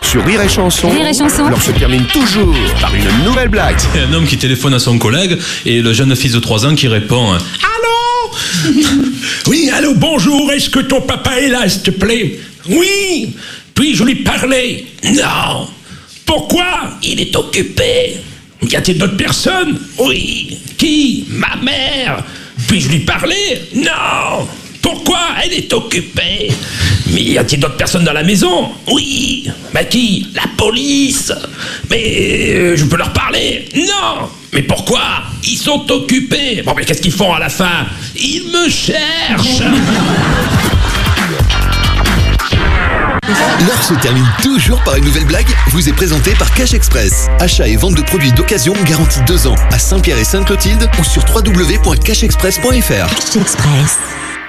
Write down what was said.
sur Rire et Chanson. Rire et Chanson. Alors se termine toujours par une nouvelle blague. Il y a un homme qui téléphone à son collègue et le jeune fils de 3 ans qui répond: allô? Oui, allô, bonjour, est-ce que ton papa est là, s'il te plaît? Oui. Puis-je lui parler? Non. Pourquoi? Il est occupé. Y a-t-il d'autres personnes? Oui. Qui? Ma mère. Puis-je lui parler? Non. Pourquoi? Elle est occupée. Mais y a-t-il d'autres personnes dans la maison? Oui. Bah qui? La police. Mais je peux leur parler? Non. Mais pourquoi? Ils sont occupés. Bon, mais qu'est-ce qu'ils font à la fin? Ils me cherchent. L'heure se termine toujours par une nouvelle blague, vous est présentée par Cash Express. Achat et vente de produits d'occasion garantis 2 ans à Saint-Pierre et Sainte-Clotilde ou sur www.cashexpress.fr. Cash Express.